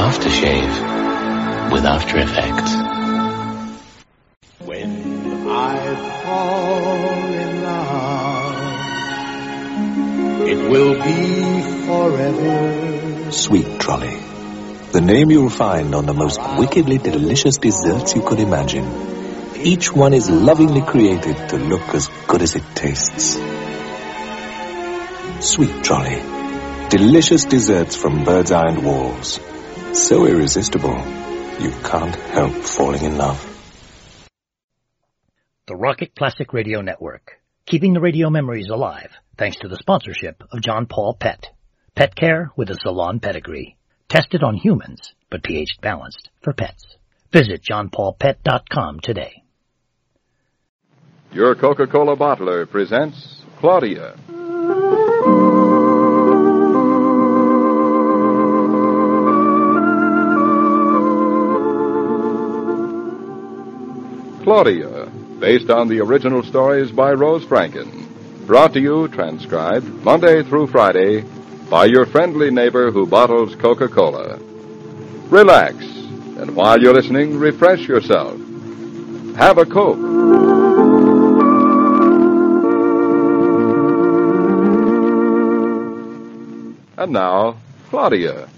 aftershave with After Effects. When I fall in love, it will be forever. Sweet Trolley. The name you'll find on the most wickedly delicious desserts you could imagine. Each one is lovingly created to look as good as it tastes. Sweet Trolley. Delicious desserts from Bird's Eye and Walls. So irresistible, you can't help falling in love. The Rocket Classic Radio Network. Keeping the radio memories alive thanks to the sponsorship of John Paul Pet. Pet care with a salon pedigree. Tested on humans, but pH balanced for pets. Visit johnpaulpet.com today. Your Coca-Cola bottler presents Claudia. Claudia, based on the original stories by Rose Franken. Brought to you, transcribed, Monday through Friday, by your friendly neighbor who bottles Coca-Cola. Relax, and while you're listening, refresh yourself. Have a Coke. And now, Claudia.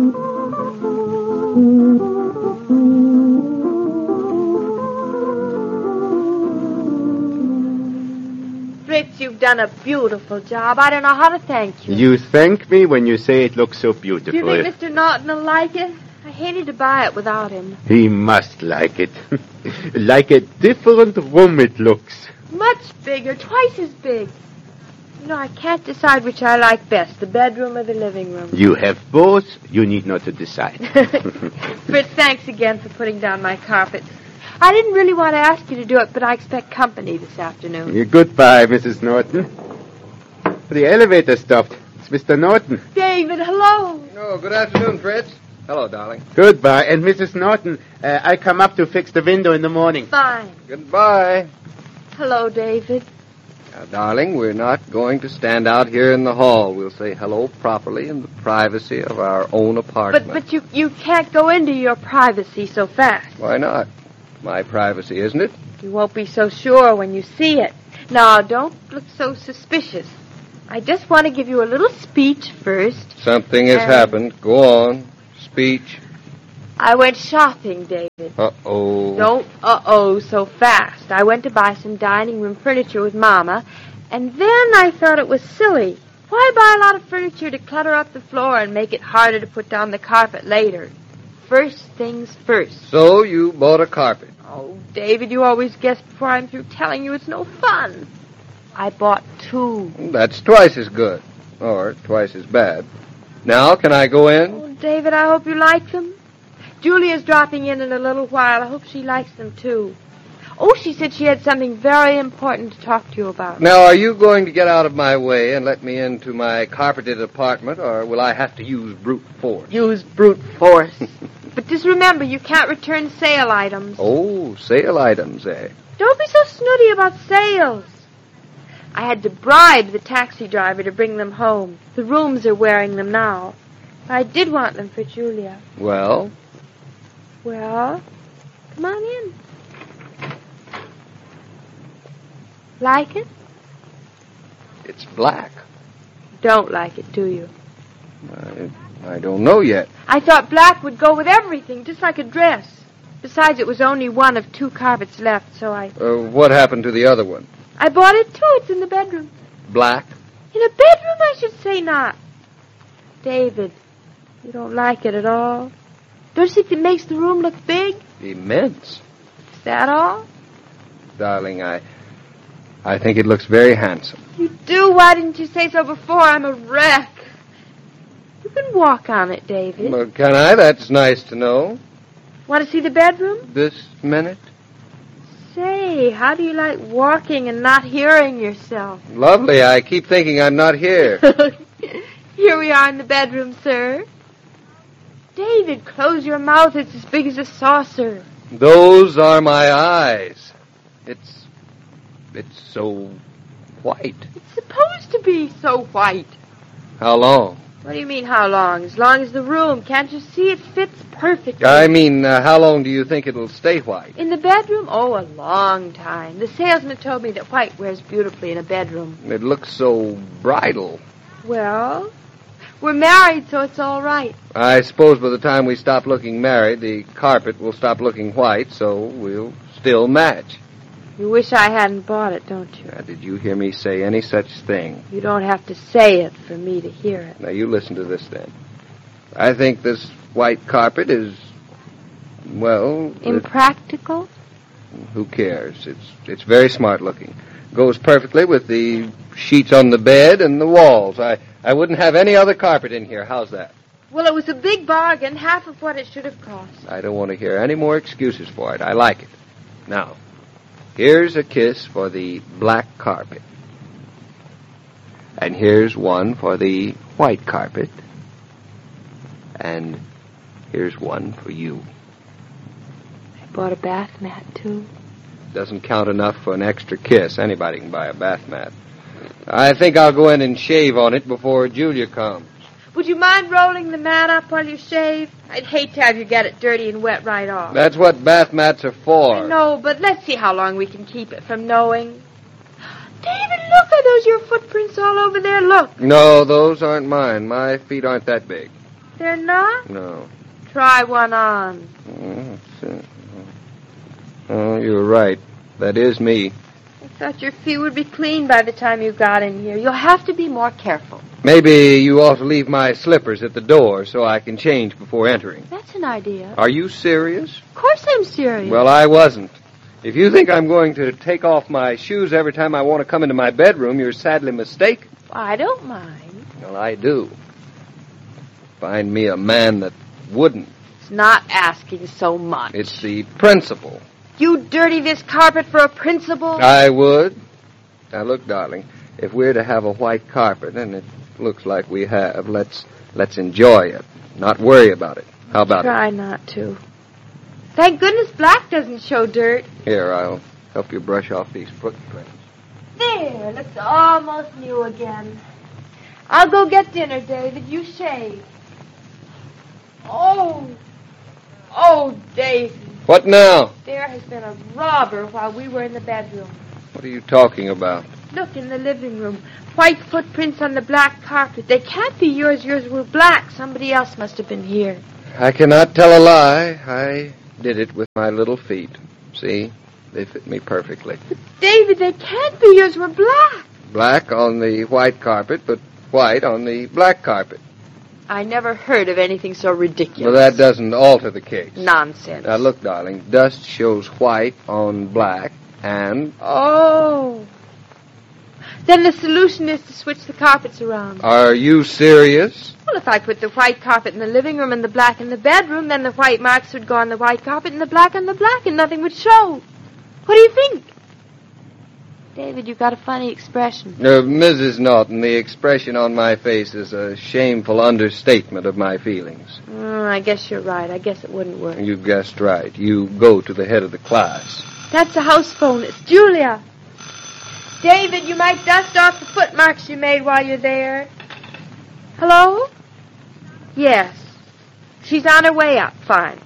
Fritz, you've done a beautiful job. I don't know how to thank you. You thank me when you say it looks so beautiful. Do you think Mr. Norton will like it? I hated to buy it without him. He must like it. Like a different room it looks. Much bigger, twice as big. You know, I can't decide which I like best, the bedroom or the living room. You have both. You need not to decide. Fritz, thanks again for putting down my carpet. I didn't really want to ask you to do it, but I expect company this afternoon. Goodbye, Mrs. Norton. The elevator stopped. It's Mr. Norton. David, hello. Oh, good afternoon, Fritz. Hello, darling. Goodbye. And Mrs. Norton, I come up to fix the window in the morning. Fine. Goodbye. Hello, David. Now, darling, we're not going to stand out here in the hall. We'll say hello properly in the privacy of our own apartment. But you can't go into your privacy so fast. Why not? My privacy, isn't it? You won't be so sure when you see it. Now, don't look so suspicious. I just want to give you a little speech first. Something has happened. Go on. Speech. I went shopping, David. Uh-oh. Don't uh-oh so fast. I went to buy some dining room furniture with Mama, and then I thought it was silly. Why buy a lot of furniture to clutter up the floor and make it harder to put down the carpet later? First things first. So you bought a carpet. Oh, David, you always guess before I'm through telling you it's no fun. I bought 2. That's twice as good. Or twice as bad. Now, can I go in? Oh, David, I hope you like them. Julia's dropping in a little while. I hope she likes them, too. Oh, she said she had something very important to talk to you about. Now, are you going to get out of my way and let me into my carpeted apartment, or will I have to use brute force? Use brute force. But just remember, you can't return sale items. Oh, sale items, eh? Don't be so snooty about sales. I had to bribe the taxi driver to bring them home. The rooms are wearing them now. I did want them for Julia. Well? Well, come on in. Like it? It's black. Don't like it, do you? I don't know yet. I thought black would go with everything, just like a dress. Besides, it was only one of 2 carpets left, so I... What happened to the other one? I bought it, too. It's in the bedroom. Black? In a bedroom, I should say not. David, you don't like it at all? Don't you think it makes the room look big? Immense. Is that all? Darling, I think it looks very handsome. You do? Why didn't you say so before? I'm a wreck. You can walk on it, David. Well, can I? That's nice to know. Want to see the bedroom? This minute? Say, how do you like walking and not hearing yourself? Lovely. I keep thinking I'm not here. Here we are in the bedroom, sir. David, close your mouth. It's as big as a saucer. Those are my eyes. It's so white. It's supposed to be so white. How long? What do you mean, how long? As long as the room. Can't you see it fits perfectly? I mean, how long do you think it'll stay white? In the bedroom? Oh, a long time. The salesman told me that white wears beautifully in a bedroom. It looks so bridal. Well, we're married, so it's all right. I suppose by the time we stop looking married, the carpet will stop looking white, so we'll still match. You wish I hadn't bought it, don't you? Now, did you hear me say any such thing? You don't have to say it for me to hear it. Now, you listen to this, then. I think this white carpet is, well... Impractical? Who cares? It's very smart looking. Goes perfectly with the sheets on the bed and the walls. I wouldn't have any other carpet in here. How's that? Well, it was a big bargain, half of what it should have cost. I don't want to hear any more excuses for it. I like it. Now, here's a kiss for the black carpet. And here's one for the white carpet. And here's one for you. I bought a bath mat, too. Doesn't count enough for an extra kiss. Anybody can buy a bath mat. I think I'll go in and shave on it before Julia comes. Would you mind rolling the mat up while you shave? I'd hate to have you get it dirty and wet right off. That's what bath mats are for. I know, but let's see how long we can keep it from knowing. David, look, are those your footprints all over there? Look. No, those aren't mine. My feet aren't that big. They're not? No. Try one on. Oh, you're right. That is me. I thought your feet would be clean by the time you got in here. You'll have to be more careful. Maybe you ought to leave my slippers at the door so I can change before entering. That's an idea. Are you serious? Of course I'm serious. Well, I wasn't. If you think I'm going to take off my shoes every time I want to come into my bedroom, you're sadly mistaken. I don't mind. Well, I do. Find me a man that wouldn't. It's not asking so much. It's the principle. You dirty this carpet for a principle? I would. Now, look, darling, if we're to have a white carpet, and it looks like we have, let's enjoy it, not worry about it. How about it? Try not to. Thank goodness black doesn't show dirt. Here, I'll help you brush off these footprints. There, looks almost new again. I'll go get dinner, David. You shave. Oh, David. What now? There has been a robber while we were in the bedroom. What are you talking about? Look, in the living room. White footprints on the black carpet. They can't be yours. Yours were black. Somebody else must have been here. I cannot tell a lie. I did it with my little feet. See? They fit me perfectly. But, David, they can't be yours. Were black. Black on the white carpet, but white on the black carpet. I never heard of anything so ridiculous. Well, that doesn't alter the case. Nonsense. Now, look, darling. Dust shows white on black, and... Oh. Then the solution is to switch the carpets around. Are you serious? Well, if I put the white carpet in the living room and the black in the bedroom, then the white marks would go on the white carpet and the black on the black, and nothing would show. What do you think? David, you've got a funny expression. Mrs. Norton, the expression on my face is a shameful understatement of my feelings. I guess you're right. I guess it wouldn't work. You guessed right. You go to the head of the class. That's a house phone. It's Julia. David, you might dust off the footmarks you made while you're there. Hello? Yes. She's on her way up. Fine.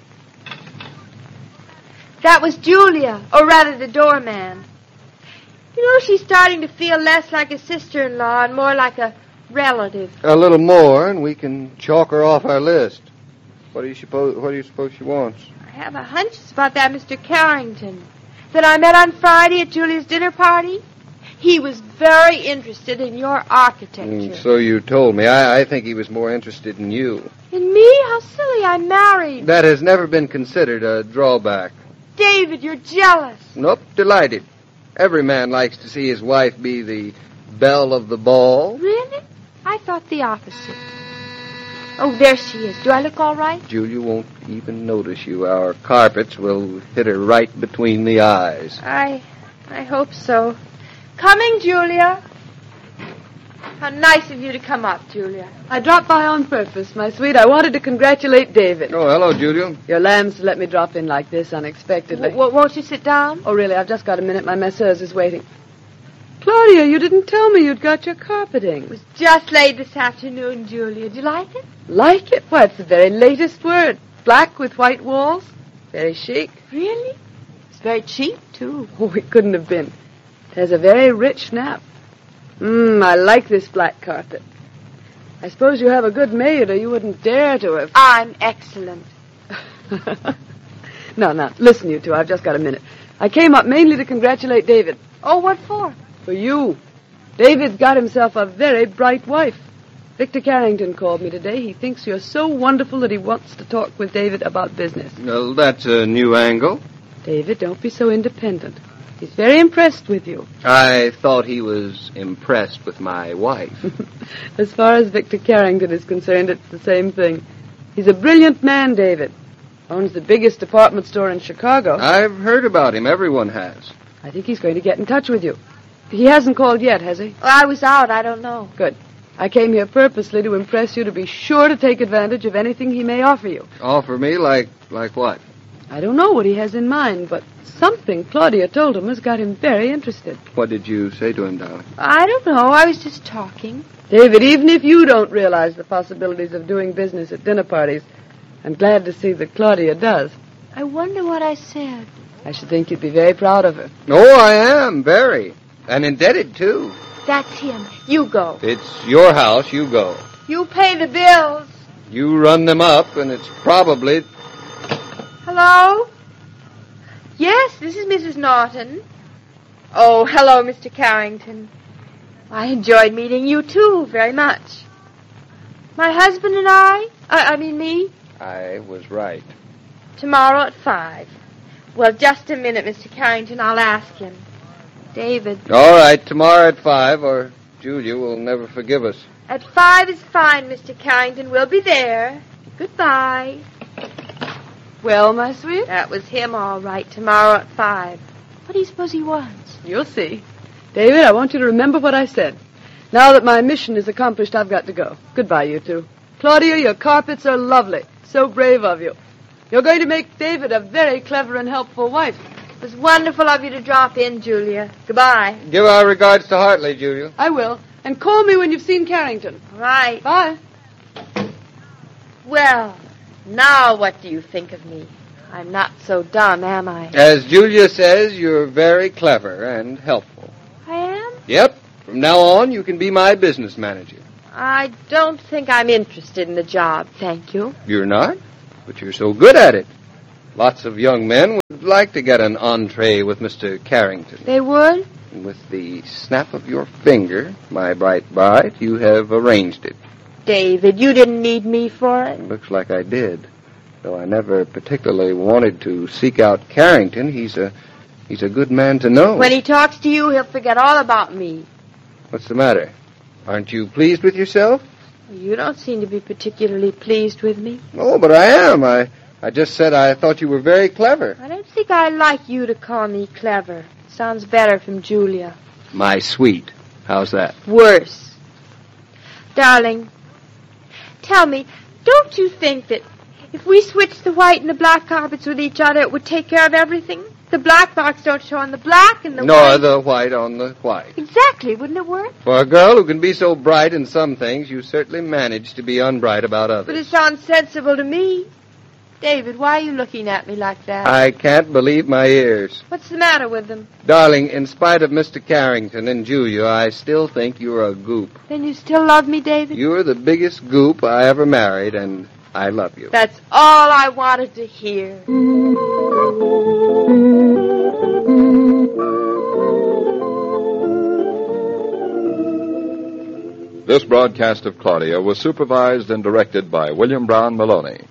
That was Julia, or rather the doorman. You know, she's starting to feel less like a sister-in-law and more like a relative. A little more, and we can chalk her off our list. What do you suppose she wants? I have a hunch it's about that Mr. Carrington that I met on Friday at Julia's dinner party. He was very interested in your architecture. So you told me. I think he was more interested in you. In me? How silly. I'm married. That has never been considered a drawback. David, you're jealous. Nope, delighted. Every man likes to see his wife be the belle of the ball. Really? I thought the opposite. Oh, there she is. Do I look all right? Julia won't even notice you. Our carpets will hit her right between the eyes. I hope so. Coming, Julia. How nice of you to come up, Julia. I dropped by on purpose, my sweet. I wanted to congratulate David. Oh, hello, Julia. Your lambs let me drop in like this unexpectedly. Won't you sit down? Oh, really? I've just got a minute. My masseuse is waiting. Claudia, you didn't tell me you'd got your carpeting. It was just laid this afternoon, Julia. Do you like it? Like it? Why, it's the very latest word. Black with white walls. Very chic. Really? It's very cheap, too. Oh, it couldn't have been. It has a very rich nap. I like this black carpet. I suppose you have a good maid, or you wouldn't dare to have... I'm excellent. Now, listen, you two. I've just got a minute. I came up mainly to congratulate David. Oh, what for? For you. David's got himself a very bright wife. Victor Carrington called me today. He thinks you're so wonderful that he wants to talk with David about business. Well, that's a new angle. David, don't be so independent. He's very impressed with you. I thought he was impressed with my wife. As far as Victor Carrington is concerned, it's the same thing. He's a brilliant man, David. Owns the biggest department store in Chicago. I've heard about him. Everyone has. I think he's going to get in touch with you. He hasn't called yet, has he? Well, I was out. I don't know. Good. I came here purposely to impress you, to be sure to take advantage of anything he may offer you. Offer me? Like what? I don't know what he has in mind, but something Claudia told him has got him very interested. What did you say to him, darling? I don't know. I was just talking. David, even if you don't realize the possibilities of doing business at dinner parties, I'm glad to see that Claudia does. I wonder what I said. I should think you'd be very proud of her. Oh, I am, very. And indebted, too. That's him. You go. It's your house. You go. You pay the bills. You run them up, and it's probably... Hello? Yes, this is Mrs. Norton. Oh, hello, Mr. Carrington. I enjoyed meeting you, too, very much. My husband and I mean me. I was right. Tomorrow at 5. Well, just a minute, Mr. Carrington. I'll ask him. David. All right, tomorrow at 5, or Julia will never forgive us. At 5 is fine, Mr. Carrington. We'll be there. Goodbye. Well, my sweet? That was him, all right. Tomorrow at 5. What do you suppose he wants? You'll see. David, I want you to remember what I said. Now that my mission is accomplished, I've got to go. Goodbye, you two. Claudia, your carpets are lovely. So brave of you. You're going to make David a very clever and helpful wife. It was wonderful of you to drop in, Julia. Goodbye. Give our regards to Hartley, Julia. I will. And call me when you've seen Carrington. Right. Bye. Well, now what do you think of me? I'm not so dumb, am I? As Julia says, you're very clever and helpful. I am? Yep. From now on, you can be my business manager. I don't think I'm interested in the job, thank you. You're not? But you're so good at it. Lots of young men would like to get an entree with Mr. Carrington. They would? And with the snap of your finger, my bright bride, you have arranged it. David, you didn't need me for it. Looks like I did. Though I never particularly wanted to seek out Carrington, he's a good man to know. When he talks to you, he'll forget all about me. What's the matter? Aren't you pleased with yourself? You don't seem to be particularly pleased with me. Oh, but I am. I just said I thought you were very clever. I don't think I like you to call me clever. Sounds better from Julia. My sweet. How's that? Worse. Darling, tell me, don't you think that if we switched the white and the black carpets with each other, it would take care of everything? The black marks don't show on the black and the Nor white... the white on the white. Exactly. Wouldn't it work? For a girl who can be so bright in some things, you certainly manage to be unbright about others. But it sounds sensible to me. David, why are you looking at me like that? I can't believe my ears. What's the matter with them? Darling, in spite of Mr. Carrington and Julia, I still think you're a goop. Then you still love me, David? You're the biggest goop I ever married, and I love you. That's all I wanted to hear. This broadcast of Claudia was supervised and directed by William Brown Maloney.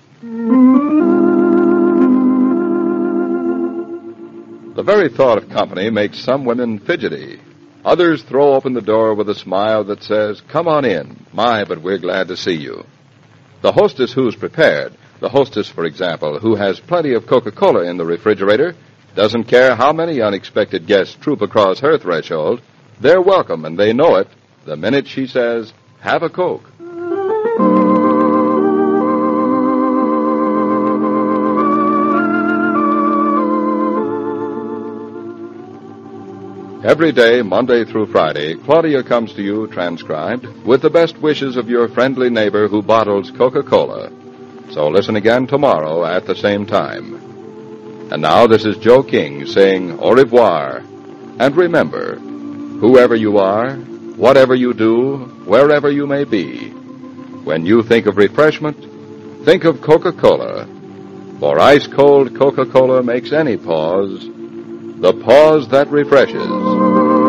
The very thought of company makes some women fidgety. Others throw open the door with a smile that says, "Come on in. My, but we're glad to see you." The hostess who's prepared, the hostess, for example, who has plenty of Coca-Cola in the refrigerator, doesn't care how many unexpected guests troop across her threshold. They're welcome, and they know it the minute she says, "Have a Coke." Every day, Monday through Friday, Claudia comes to you transcribed with the best wishes of your friendly neighbor who bottles Coca-Cola. So listen again tomorrow at the same time. And now this is Joe King saying au revoir. And remember, whoever you are, whatever you do, wherever you may be, when you think of refreshment, think of Coca-Cola. For ice-cold Coca-Cola makes any pause the pause that refreshes.